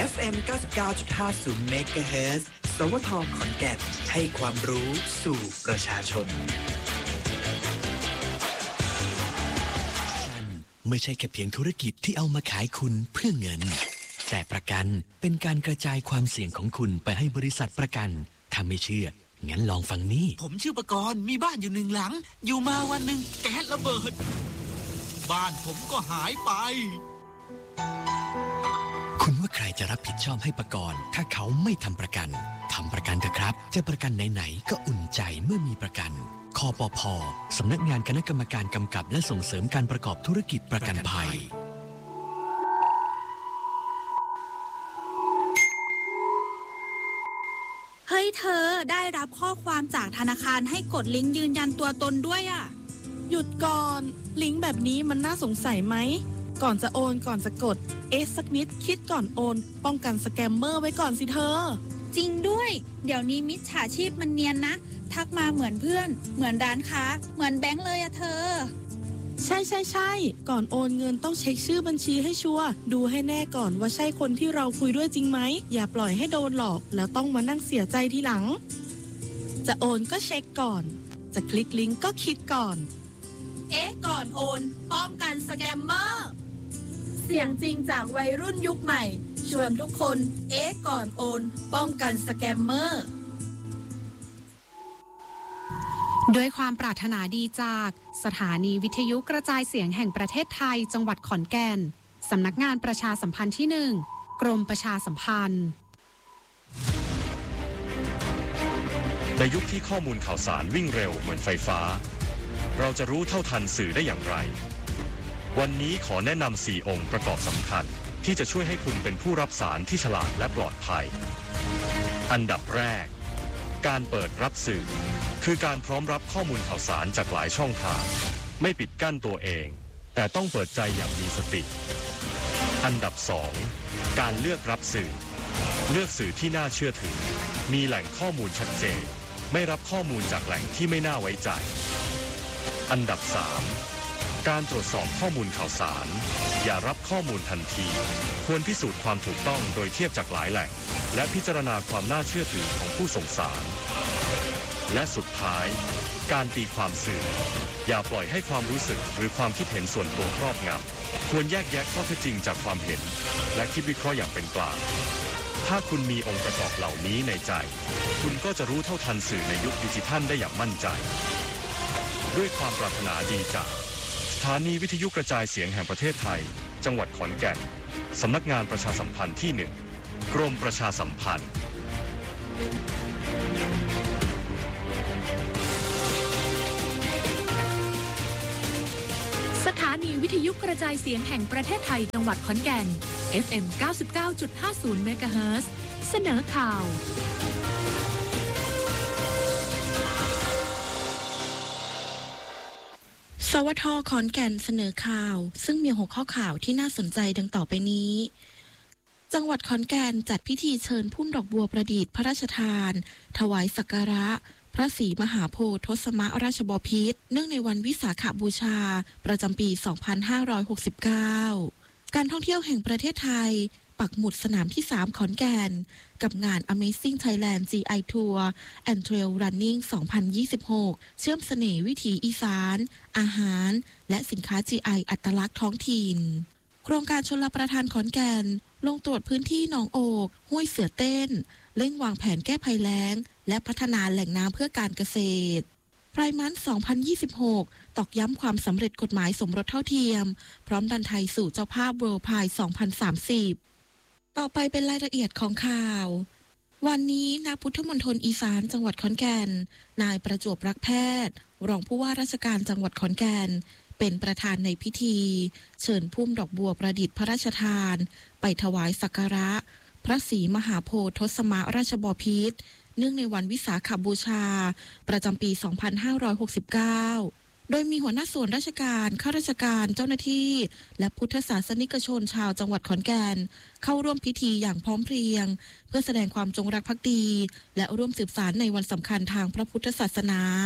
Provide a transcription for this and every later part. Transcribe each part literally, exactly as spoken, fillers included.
เอฟ เอ็ม เก้าสิบเก้าจุดห้าศูนย์ เมกะเฮิรตซ์ สวท ขอนแก่นให้ความรู้สู่ประชาชนไม่ใช่แค่เพียงธุรกิจที่เอามาขายคุณเพื่อเงินแต่ประกันเป็นการกระจายความเสี่ยงของคุณไปให้บริษัทประกันถ้าไม่เชื่องั้นลองฟังนี่ผมชื่อประกรณ์มีบ้านอยู่หนึ่งหลังอยู่มาวันหนึ่งแก๊สระเบิดบ้านผมก็หายไปคุณว่าใครจะรับผิดชอบให้ประกรณ์ถ้าเขาไม่ทำประกันทำประกันเถอะครับจะประกันไหนๆก็อุ่นใจเมื่อมีประกันคปภ.สำนักงานคณะกรรมการกำกับและส่งเสริมการประกอบธุรกิจประกันภัยเฮ้ยเธอได้รับข้อความจากธนาคารให้กดลิงก์ยืนยันตัวตนด้วยอ่ะหยุดก่อนลิงก์แบบนี้มันน่าสงสัยไหมก่อนจะโอนก่อนจะกดเอ๊ะสักนิดคิดก่อนโอนป้องกันสแกมเมอร์ไว้ก่อนสิเธอจริงด้วยเดี๋ยวนี้มิจฉาชีพมันเนียนนะทักมาเหมือนเพื่อนเหมือนร้านค้าเหมือนแบงค์เลยอะเธอใช่ใช่ใช่ก่อนโอนเงินต้องเช็คชื่อบัญชีให้ชัวร์ดูให้แน่ก่อนว่าใช่คนที่เราคุยด้วยจริงไหมอย่าปล่อยให้โดนหลอกแล้วต้องมานั่งเสียใจทีหลังจะโอนก็เช็คก่อนจะคลิกลิงก์ก็คิดก่อนเอ๊ะก่อนโอนป้องกันสแกมเมอร์เสียงจริงจากวัยรุ่นยุคใหม่ชวนทุกคนเอ๊ะก่อนโอนป้องกันสแกมเมอร์ด้วยความปรารถนาดีจากสถานีวิทยุกระจายเสียงแห่งประเทศไทยจังหวัดขอนแก่นสำนักงานประชาสัมพันธ์ที่หนึ่งกรมประชาสัมพันธ์ในยุคที่ข้อมูลข่าวสารวิ่งเร็วเหมือนไฟฟ้าเราจะรู้เท่าทันสื่อได้อย่างไรวันนี้ขอแนะนำสี่องค์ประกอบสำคัญที่จะช่วยให้คุณเป็นผู้รับสารที่ฉลาดและปลอดภัยอันดับแรกการเปิดรับสื่อคือการพร้อมรับข้อมูลข่าวสารจากหลายช่องทางไม่ปิดกั้นตัวเองแต่ต้องเปิดใจอย่างมีสติอันดับสองการเลือกรับสื่อเลือกสื่อที่น่าเชื่อถือมีแหล่งข้อมูลชัดเจนไม่รับข้อมูลจากแหล่งที่ไม่น่าไว้ใจอันดับสามการตรวจสอบข้อมูลข่าวสารอย่ารับข้อมูลทันทีควรพิสูจน์ความถูกต้องโดยเทียบจากหลายแหล่งและพิจารณาความน่าเชื่อถือของผู้ส่งสารและสุดท้ายการตีความสื่ออย่าปล่อยให้ความรู้สึกหรือความคิดเห็นส่วนตัวครอบงำควรแยกแยะข้อเท็จจริงจากความเห็นและคิดวิเคราะห์อย่างเป็นกลางถ้าคุณมีองค์ประกอบเหล่านี้ในใจคุณก็จะรู้เท่าทันสื่อในยุคดิจิทัลได้อย่างมั่นใจด้วยความปรารถนาดีจากสถานีวิทยุกระจายเสียงแห่งประเทศไทยจังหวัดขอนแก่นสำนักงานประชาสัมพันธ์ที่หนึ่งกรมประชาสัมพันธ์สถานีวิทยุกระจายเสียงแห่งประเทศไทยจังหวัดขอนแก่น เอฟ เอ็ม เก้าสิบเก้าจุดห้าศูนย์ เมกะเฮิรตซ์ เสนอข่าวสวท.ขอนแก่นเสนอข่าวซึ่งมีหัวข้อข่าวที่น่าสนใจดังต่อไปนี้จังหวัดขอนแก่นจัดพิธีเชิญพุ่มดอกบัวประดิษฐ์พระราชทานถวายสักการะพระศรีมหาโพธิ์ทศมราชบพิตรเนื่องในวันวิสาขบูชาประจำปี สองพันห้าร้อยหกสิบเก้า การท่องเที่ยวแห่งประเทศไทยปักหมุดสนามที่สามขอนแก่นกับงาน Amazing Thailand จี ไอ Tour and Trail Running สองพันยี่สิบหก เชื่อมเสน่ห์วิถีอีสานอาหารและสินค้า จี ไอ อัตลักษณ์ท้องถิ่นโครงการชลประทานขอนแก่นลงตรวจพื้นที่หนองโอกห้วยเสือเต้นเร่งวางแผนแก้ภัยแล้งและพัฒนาแหล่งน้ำเพื่อการเกษตรไพรมันสองพันยี่สิบหกตอกย้ำความสำเร็จกฎหมายสมรสเท่าเทียมพร้อมดันไทยสู่เจ้าภาพ World Pride สองพันสามสิบต่อไปเป็นรายละเอียดของข่าววันนี้ณพุทธมณฑลอีสานจังหวัดขอนแก่นนายประจวบรักแพทย์รองผู้ว่าราชการจังหวัดขอนแก่นเป็นประธานในพิธีเชิญพุ่มดอกบัวประดิษฐ์พระราชทานไปถวายสักการะพระศรีมหาโพธิ์ทศมราชบพิตรเนื่องในวันวิสาขบูชาประจำปี สองพันห้าร้อยหกสิบเก้า โดยมีหัวหน้าส่วนราชการข้าราชการเจ้าหน้าที่และพุทธศาสนิกชนชาวจังหวัดขอนแก่นเข้าร่วมพิธีอย่างพร้อมเพรียงเพื่อแสดงความจงรักภักดีและร่วมสืบสานในวันสำคัญทางพระพุทธศาสนา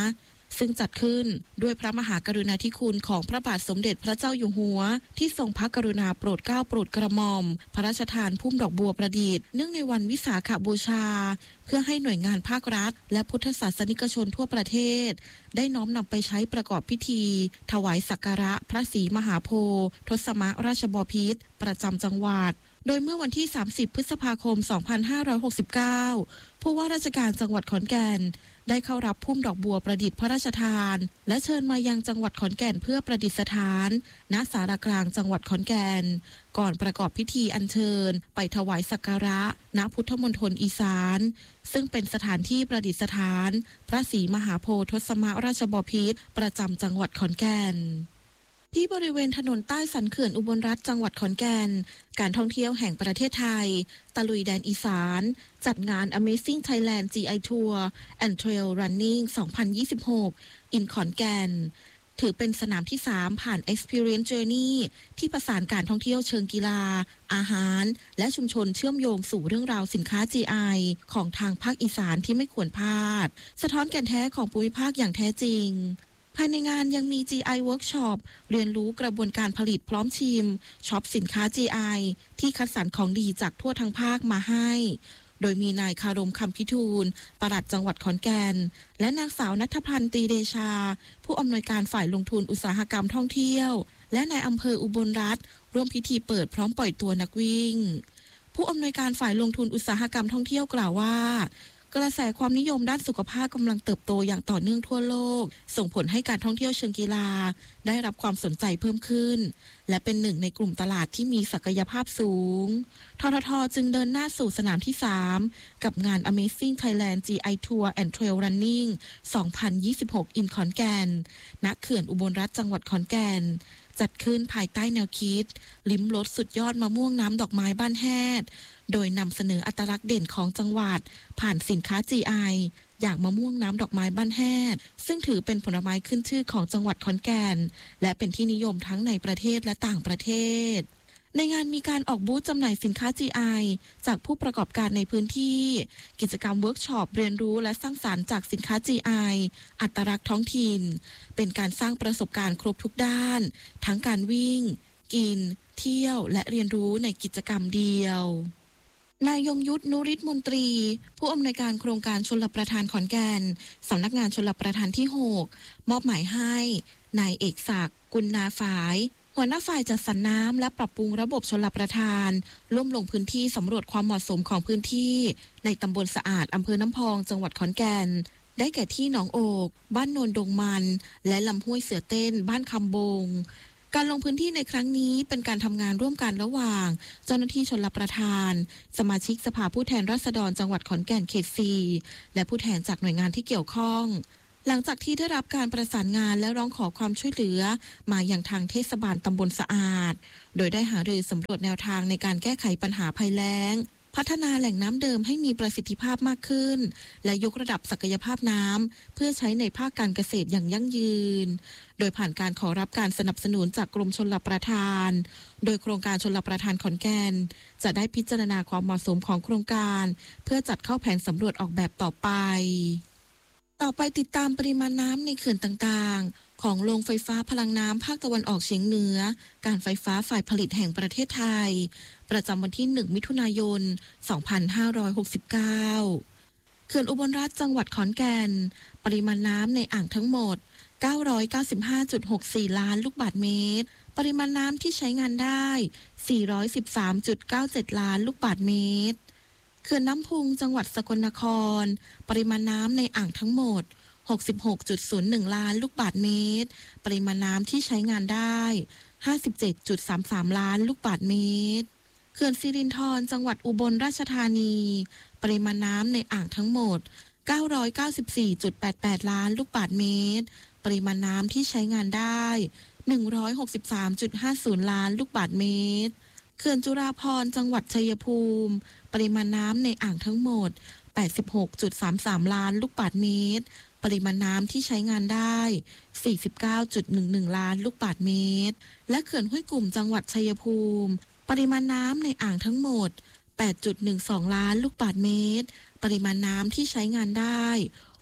ซึ่งจัดขึ้นด้วยพระมหากรุณาธิคุณของพระบาทสมเด็จพระเจ้าอยู่หัวที่ทรงพระกรุณาโปรดเกล้าโปรดกระหม่อมพระราชทานพุ่มดอกบัวประดิษฐ์เนื่องในวันวิสาขบูชาเพื่อให้หน่วยงานภาครัฐและพุทธศาสนิกชนทั่วประเทศได้น้อมนำไปใช้ประกอบพิธีถวายสักการะพระศรีมหาโพธิ์ทศมราชบพิตรประจำจังหวัดโดยเมื่อวันที่สามสิบพฤษภาคมสองพันห้าร้อยหกสิบเก้าผู้ว่าราชการจังหวัดขอนแก่นได้เข้ารับพุ่มดอกบัวประดิษฐ์พระราชทานและเชิญมายังจังหวัดขอนแก่นเพื่อประดิษฐานณศาลากลางจังหวัดขอนแก่นก่อนประกอบพิธีอัญเชิญไปถวายสักการะณพุทธมณฑลอีสานซึ่งเป็นสถานที่ประดิษฐานพระศรีมหาโพธิ์ทศมราชบพิตรประจำจังหวัดขอนแก่นที่บริเวณถนนใต้สันเขื่อนอุบลรัฐจังหวัดขอนแก่นการท่องเที่ยวแห่งประเทศไทยตะลุยแดนอีสานจัดงาน Amazing Thailand จี ไอ Tour and Trail Running สองพันยี่สิบหก in ขอนแก่นถือเป็นสนามที่สามผ่าน Experience Journey ที่ประสานการท่องเที่ยวเชิงกีฬาอาหารและชุมชนเชื่อมโยงสู่เรื่องราวสินค้า จี ไอ ของทางภาคอีสานที่ไม่ควรพลาดสะท้อนแก่นแท้ของภูมิภาคอย่างแท้จริงภายในงานยังมี จี ไอ Workshop เรียนรู้กระบวนการผลิตพร้อมชิมช็อปสินค้า จี ไอ ที่คัดสรรของดีจากทั่วทั้งภาคมาให้โดยมีนายคารมคำพิทูลปลัดจังหวัดขอนแก่นและนางสาวณัฐพันธ์ตรีเดชาผู้อำนวยการฝ่ายลงทุนอุตสาหกรรมท่องเที่ยวและนายอำเภออุบลรัตน์ร่วมพิธีเปิดพร้อมปล่อยตัวนักวิ่งผู้อำนวยการฝ่ายลงทุนอุตสาหกรรมท่องเที่ยวกล่าวว่ากระแสความนิยมด้านสุขภาพกำลังเติบโตอย่างต่อเนื่องทั่วโลกส่งผลให้การท่องเที่ยวเชิงกีฬาได้รับความสนใจเพิ่มขึ้นและเป็นหนึ่งในกลุ่มตลาดที่มีศักยภาพสูงททท.จึงเดินหน้าสู่สนามที่สามกับงาน Amazing Thailand จี ไอ Tour and Trail Running สองพันยี่สิบหก in ขอนแก่นณเขื่อนอุบลรัฐจังหวัดขอนแก่นจัดขึ้นภายใต้แนวคิดลิ้มรสสุดยอดมะม่วงน้ำดอกไม้บ้านแฮดโดยนำเสนออัตลักษณ์เด่นของจังหวัดผ่านสินค้า จี ไอ อย่างมะม่วงน้ำดอกไม้บ้านแฮดซึ่งถือเป็นผลไม้ขึ้นชื่อของจังหวัดขอนแก่นและเป็นที่นิยมทั้งในประเทศและต่างประเทศในงานมีการออกบูธจำหน่ายสินค้า จี ไอ จากผู้ประกอบการในพื้นที่กิจกรรมเวิร์กช็อปเรียนรู้และสร้างสรรค์จากสินค้า จี ไอ อัตลักษณ์ท้องถิ่นเป็นการสร้างประสบการณ์ครบทุกด้านทั้งการวิ่งกินเที่ยวและเรียนรู้ในกิจกรรมเดียวนายยงยุทธนุริศมนตรีผู้อำนวยการโครงการชลประทานขอนแก่นสำนักงานชลประทานที่หกมอบหมายให้นายเอกศักดิ์กุลนาฝายหัวหน้าฝ่ายจัดสรรน้ำและปรับปรุงระบบชลประทานร่วมลงพื้นที่สำรวจความเหมาะสมของพื้นที่ในตำบลสะอาดอำเภอน้ำพองจังหวัดขอนแก่นได้แก่ที่หนองโอกบ้านโนนดงมันและลำห้วยเสือเต้นบ้านคำบงการลงพื้นที่ในครั้งนี้เป็นการทำงานร่วมกันระหว่างเจ้าหน้าที่ชลประทานสมาชิกสภาผู้แทนราษฎรจังหวัดขอนแก่นเขตสี่และผู้แทนจากหน่วยงานที่เกี่ยวข้องหลังจากที่ได้รับการประสานงานและร้องขอความช่วยเหลือมาอย่างทางเทศบาลตำบลสะอาดโดยได้หารือสำรวจแนวทางในการแก้ไขปัญหาภัยแล้งพัฒนาแหล่งน้ำเดิมให้มีประสิทธิภาพมากขึ้นและยกระดับศักยภาพน้ำเพื่อใช้ในภาคการเกษตรอย่างยั่งยืนโดยผ่านการขอรับการสนับสนุนจากกรมชลประทานโดยโครงการชลประทานขอนแก่นจะได้พิจารณาความเหมาะสมของโครงการเพื่อจัดเข้าแผนสำรวจออกแบบต่อไปต่อไปติดตามปริมาณน้ำในเขื่อนต่างๆของโรงไฟฟ้าพลังน้ำภาคตะวันออกเฉียงเหนือการไฟฟ้าฝ่ายผลิตแห่งประเทศไทยประจำวันที่หนึ่งมิถุนายนสองพันห้าร้อยหกสิบเก้าเขื่อนอุบลรัฐจังหวัดขอนแก่นปริมาณน้ำในอ่างทั้งหมด เก้าร้อยเก้าสิบห้าจุดหกสี่ ล้านลูกบาศก์เมตรปริมาณน้ำที่ใช้งานได้ สี่ร้อยสิบสามจุดเก้าเจ็ด ล้านลูกบาศก์เมตรเขื่อนน้ำพุงจังหวัดสกลนครปริมาณน้ำในอ่างทั้งหมด หกสิบหกจุดศูนย์หนึ่ง ล้านลูกบาศก์เมตรปริมาณน้ำที่ใช้งานได้ ห้าสิบเจ็ดจุดสามสาม ล้านลูกบาศก์เมตรเขื่อนสิรินธรจังหวัดอุบลราชธานีปริมาณน้ำในอ่างทั้งหมด เก้าร้อยเก้าสิบสี่จุดแปดแปด ล้านลูกบาศก์เมตรปริมาณน้ำที่ใช้งานได้ หนึ่งร้อยหกสิบสามจุดห้าศูนย์ ล้านลูกบาศก์เมตรเขื่อนจุฬาภรณ์จังหวัดชัยภูมิปริมาณน้ำในอ่างทั้งหมด แปดสิบหกจุดสามสาม ล้านลูกบาศก์เมตรปริมาณน้ำที่ใช้งานได้ สี่สิบเก้าจุดหนึ่งหนึ่ง ล้านลูกบาศก์เมตรและเขื่อนห้วยกลุ่มจังหวัดชัยภูมิปริมาณน้ำในอ่างทั้งหมด แปดจุดหนึ่งสอง ล้านลูกบาศก์เมตรปริมาณน้ำที่ใช้งานได้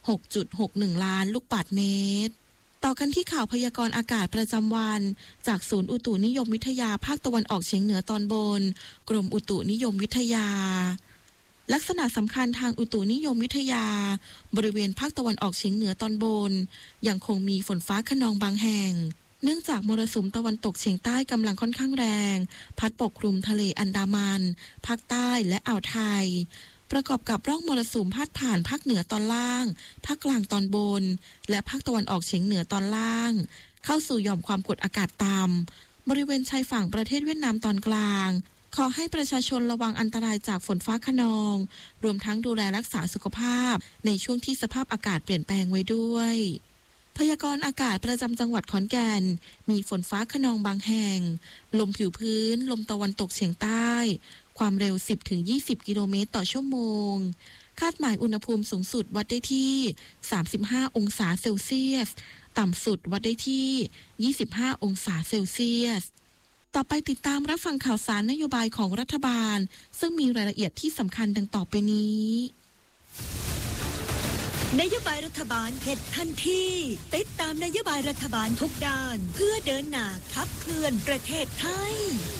หกจุดหกหนึ่ง ล้านลูกบาศก์เมตรต่อกันที่ข่าวพยากรณ์อากาศประจำวันจากศูนย์อุตุนิยมวิทยาภาคตะวันออกเฉียงเหนือตอนบนกรมอุตุนิยมวิทยาลักษณะสำคัญทางอุตุนิยมวิทยาบริเวณภาคตะวันออกเฉียงเหนือตอนบนยังคงมีฝนฟ้าคะนองบางแห่งเนื่องจากมรสุมตะวันตกเฉียงใต้กำลังค่อนข้างแรงพัดปกคลุมทะเลอันดามันภาคใต้และอ่าวไทยประกอบกับร่องมรสุมพาดผ่านภาคเหนือตอนล่างภาคกลางตอนบนและภาคตะวันออกเฉียงเหนือตอนล่างเข้าสู่หย่อมความกดอากาศต่ำบริเวณชายฝั่งประเทศเวียดนามตอนกลางขอให้ประชาชนระวังอันตรายจากฝนฟ้าคะนองรวมทั้งดูแลรักษาสุขภาพในช่วงที่สภาพอากาศเปลี่ยนแปลงไว้ด้วยพยากรณ์อากาศประจำจังหวัดขอนแก่นมีฝนฟ้าคะนองบางแห่งลมผิวพื้นลมตะวันตกเฉียงใต้ความเร็ว สิบถึงยี่สิบ กิโลเมตรต่อชั่วโมงคาดหมายอุณหภูมิสูงสุดวัดได้ที่สามสิบห้าองศาเซลเซียสต่ำสุดวัดได้ที่ยี่สิบห้าองศาเซลเซียสต่อไปติดตามรับฟังข่าวสารนโยบายของรัฐบาลซึ่งมีรายละเอียดที่สำคัญดังต่อไปนี้นโยบายรัฐบาลเห็ดทันทีติดตามนโยบายรัฐบาลทุกด้านเพื่อเดินหน้าขับเคลื่อนประเทศไทย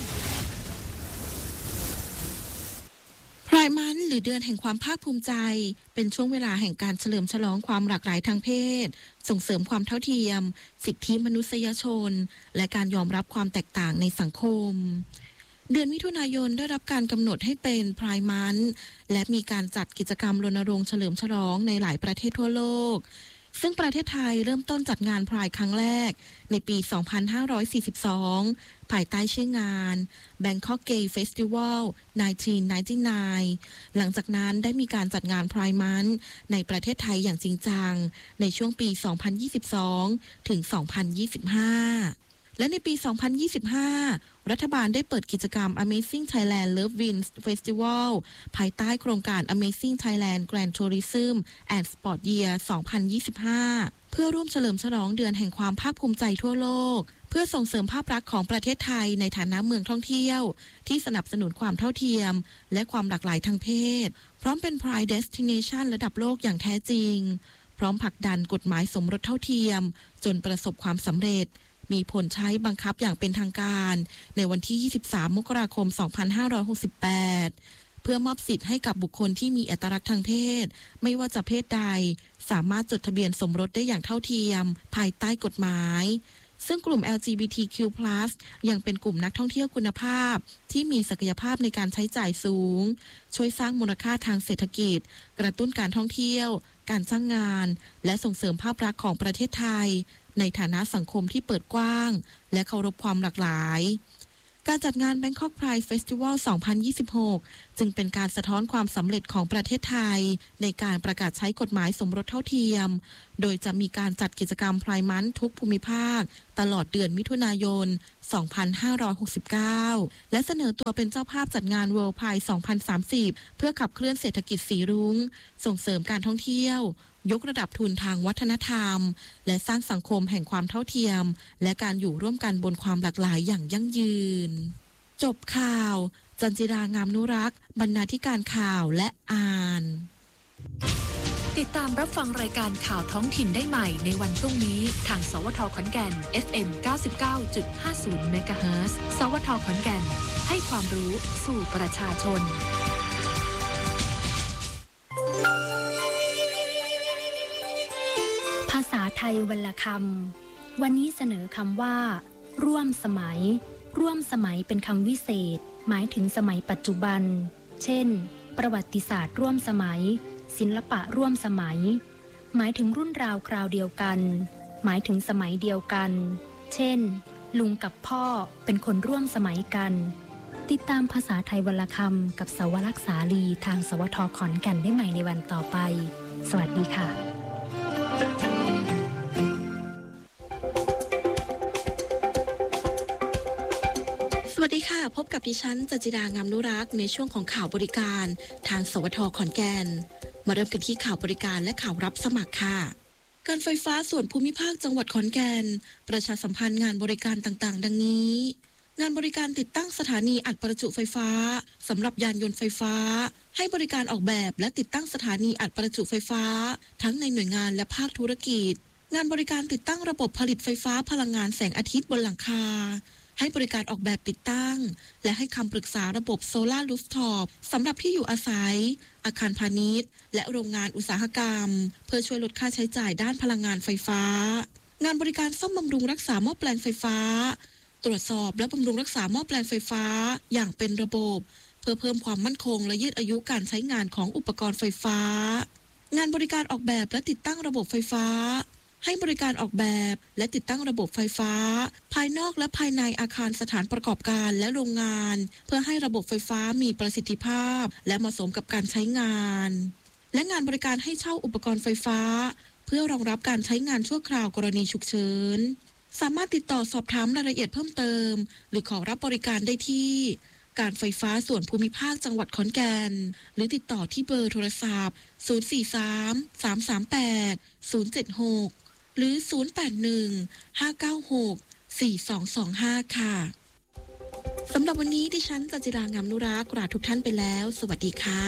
พรายมันหรือเดือนแห่งความภาคภูมิใจเป็นช่วงเวลาแห่งการเฉลิมฉลองความหลากหลายทางเพศส่งเสริมความเท่าเทียมสิทธิมนุษยชนและการยอมรับความแตกต่างในสังคมเดือนมิถุนายนได้รับการกำหนดให้เป็นพรายมันและมีการจัดกิจกรรมรณรงค์เฉลิมฉลองในหลายประเทศทั่วโลกซึ่งประเทศไทยเริ่มต้นจัดงานพรายครั้งแรกในปี สองพันห้าร้อยสี่สิบสอง ภายใต้ชื่องาน Bangkok Gay Festival หนึ่งพันเก้าร้อยเก้าสิบเก้า หลังจากนั้นได้มีการจัดงานพรายมันในประเทศไทยอย่างจริงจังในช่วงปี สองพันยี่สิบสอง ถึง สองพันยี่สิบห้า และในปี สองพันยี่สิบห้า รัฐบาลได้เปิดกิจกรรม Amazing Thailand Love Wins Festival ภายใต้โครงการ Amazing Thailand Grand Tourism and Sport Year สองพันยี่สิบห้า เพื่อร่วมเฉลิมฉลองเดือนแห่งความภาคภูมิใจทั่วโลกเพื่อส่งเสริมภาพลักษณ์ของประเทศไทยในฐานะเมืองท่องเที่ยวที่สนับสนุนความเท่าเทียมและความหลากหลายทางเพศพร้อมเป็น Pride Destination ระดับโลกอย่างแท้จริงพร้อมผลักดันกฎหมายสมรสเท่าเทียมจนประสบความสำเร็จมีผลใช้บังคับอย่างเป็นทางการในวันที่ ยี่สิบสาม มกราคม สองพันห้าร้อยหกสิบแปด เพื่อมอบสิทธิ์ให้กับบุคคลที่มีอัตลักษณ์ทางเพศไม่ว่าจะเพศใดสามารถจดทะเบียนสมรสได้อย่างเท่าเทียมภายใต้กฎหมายซึ่งกลุ่ม แอล จี บี ที คิว พลัส ยังเป็นกลุ่มนักท่องเที่ยวคุณภาพที่มีศักยภาพในการใช้จ่ายสูงช่วยสร้างมูลค่าทางเศรษฐกิจกระตุ้นการท่องเที่ยวการจ้างงานและส่งเสริมภาพลักษณ์ของประเทศไทยในฐานะสังคมที่เปิดกว้างและเคารพความหลากหลายการจัดงาน Bangkok Pride Festival สองพันยี่สิบหกจึงเป็นการสะท้อนความสำเร็จของประเทศไทยในการประกาศใช้กฎหมายสมรสเท่าเทียมโดยจะมีการจัดกิจกรรม Pride Month ทุกภูมิภาคตลอดเดือนมิถุนายน สองพันห้าร้อยหกสิบเก้า และเสนอตัวเป็นเจ้าภาพจัดงาน World Pride สองพันสามสิบ เพื่อขับเคลื่อนเศรษฐกิจสีรุ้งส่งเสริมการท่องเที่ยวยกระดับทุนทางวัฒนธรรมและสร้างสังคมแห่งความเท่าเทียมและการอยู่ร่วมกันบนความหลากหลายอย่างยั่งยืนจบข่าวจันจิรางามนุรักษ์บรรณาธิการข่าวและอ่านติดตามรับฟังรายการข่าวท้องถิ่นได้ใหม่ในวันพรุ่งนี้ทางสวทขอนแก่น เอฟ เอ็ม เก้าสิบเก้าจุดห้าศูนย์ เมกะเฮิรตซ์ สวทขอนแก่นให้ความรู้สู่ประชาชนภาษาไทยวรรณคำวันนี้เสนอคำว่าร่วมสมัยร่วมสมัยเป็นคำวิเศษหมายถึงสมัยปัจจุบันเช่นประวัติศาสตร์ร่วมสมัยศิลปะร่วมสมัยหมายถึงรุ่นราวคราวเดียวกันหมายถึงสมัยเดียวกันเช่นลุงกับพ่อเป็นคนร่วมสมัยกันติดตามภาษาไทยวรรณคำกับสวรักษาลีทางสวทขอนแก่นได้ใหม่ในวันต่อไปสวัสดีค่ะสวัสดีค่ะพบกับดิฉันจันจิรางามนุรักษ์ในช่วงของข่าวบริการทางสวทขอนแก่นมาเริ่มกันที่ข่าวบริการและข่าวรับสมัครค่ะการไฟฟ้าส่วนภูมิภาคจังหวัดขอนแก่นประชาสัมพันธ์งานบริการต่างๆดังนี้งานบริการติดตั้งสถานีอัดประจุไฟฟ้าสำหรับยานยนต์ไฟฟ้าให้บริการออกแบบและติดตั้งสถานีอัดประจุไฟฟ้าทั้งในหน่วยงานและภาคธุรกิจงานบริการติดตั้งระบบผลิตไฟฟ้าพลังงานแสงอาทิตย์บนหลังคาให้บริการออกแบบติดตั้งและให้คำปรึกษาระบบโซลาร์รูฟท็อปสำหรับที่อยู่อาศัยอาคารพาณิชย์และโรงงานอุตสาหกรรมเพื่อช่วยลดค่าใช้จ่ายด้านพลังงานไฟฟ้างานบริการซ่อมบำรุงรักษาหม้อแปลงไฟฟ้าตรวจสอบและบำรุงรักษาหม้อแปลงไฟฟ้าอย่างเป็นระบบเพื่อเพิ่มความมั่นคงและยืดอายุการใช้งานของอุปกรณ์ไฟฟ้างานบริการออกแบบและติดตั้งระบบไฟฟ้าให้บริการออกแบบและติดตั้งระบบไฟฟ้าภายนอกและภายในอาคารสถานประกอบการและโรงงานเพื่อให้ระบบไฟฟ้ามีประสิทธิภาพและเหมาะสมกับการใช้งานและงานบริการให้เช่าอุปกรณ์ไฟฟ้าเพื่อรองรับการใช้งานชั่วคราวกรณีฉุกเฉินสามารถติดต่อสอบถามรายละเอียดเพิ่มเติมหรือขอรับบริการได้ที่การไฟฟ้าส่วนภูมิภาคจังหวัดขอนแก่นหรือติดต่อที่เบอร์โทรศัพท์ศูนย์ สี่ สาม สาม สาม แปด ศูนย์ เจ็ด หกหรือศูนย์ แปด หนึ่ง ห้า เก้า หก สี่ สอง สอง ห้าค่ะสำหรับวันนี้ดิฉันกัจจิรางามนุรักษ์ลาทุกท่านไปแล้วสวัสดีค่ะ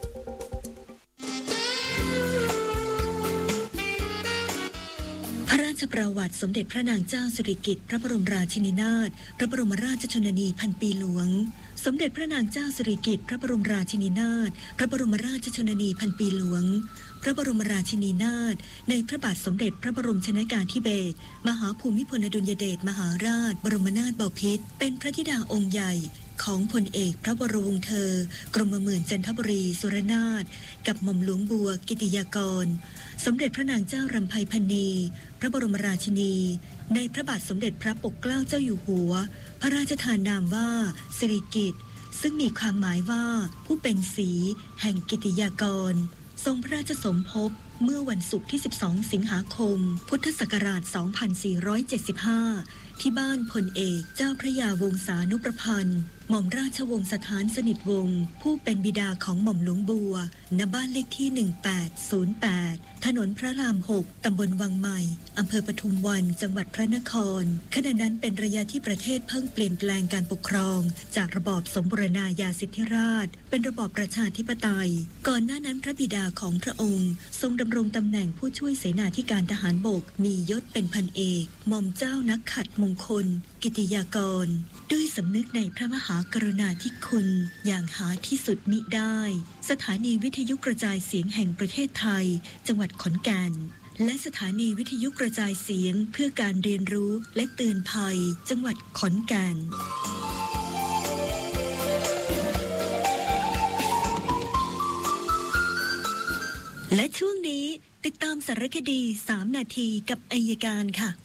พระราชประวัติสมเด็จพระนางเจ้าสิริกิติ์พระบรมราชินีนาถพระบรมราชชนนีพันปีหลวงสมเด็จพระนางเจ้าสิริกิติ์พระบรมราชินีนาถพระบรมราชชนนีพันปีหลวงพระบรมราชินีนาถในพระบาทสมเด็จพระบรมชนกาธิเบศรมหาภูมิพลอดุลยเดชมหาราชบรมนาถบพิตรเป็นพระธิดาองค์ใหญ่ของพลเอกพระวรวงศ์เธอกรมหมื่นจันทบุรีสุรนาถกับหม่อมหลวงบัวกิติยากรสมเด็จพระนางเจ้ารำไพพรรณีพระบรมราชินีในพระบาทสมเด็จพระปกเกล้าเจ้าอยู่หัวพระราชทานนามว่าสิริกิติ์ซึ่งมีความหมายว่าผู้เป็นศรีแห่งกิติยากรทรงพระราชสมภพเมื่อวันศุกร์ที่สิบสองสิงหาคมพุทธศักราชสองพันสี่ร้อยเจ็ดสิบห้าที่บ้านพลเอกเจ้าพระยาวงศานุประพันธ์หม่อมราชวงศ์สถานสนิทวงศ์ผู้เป็นบิดาของหม่อมหลวงบัวณบ้านเลขที่หนึ่งแปดศูนย์แปดถนนพระรามหกตำบลวังใหม่อำเภอปทุมวันจังหวัดพระนครขณะนั้นเป็นระยะที่ประเทศเพิ่งเปลี่ยนแปลงการปกครองจากระบอบสมบูรณาญาสิทธิราชเป็นระบอบประชาธิปไตยก่อนหน้านั้นพระบิดาของพระองค์ทรงดำรงตำแหน่งผู้ช่วยเสนาธิการทหารบกมียศเป็นพันเอกหม่อมเจ้านักขัดมงคลกิติยากรด้วยสำนึกในพระมหากรุณาธิคุณอย่างหาที่สุดมิได้สถานีวิทยุกระจายเสียงแห่งประเทศไทยจังหวัดขอนแก่นและสถานีวิทยุกระจายเสียงเพื่อการเรียนรู้และเตือนภัยจังหวัดขอนแก่นและช่วงนี้ติดตามสารคดีสามนาทีกับอัยการค่ะ